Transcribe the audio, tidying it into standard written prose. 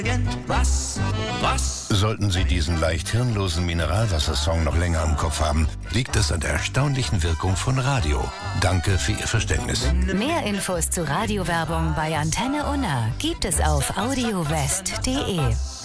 Was? Sollten Sie diesen leicht hirnlosen Mineralwassersong noch länger im Kopf haben, liegt es an der erstaunlichen Wirkung von Radio. Danke für Ihr Verständnis. Mehr Infos zu Radiowerbung bei Antenne Unna gibt es auf audiowest.de.